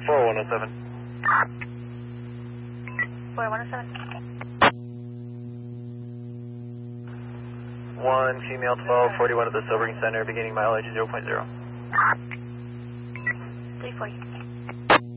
4107. 4107. 1 female 1241 at the Sobering Center, beginning mileage 0.0. 340.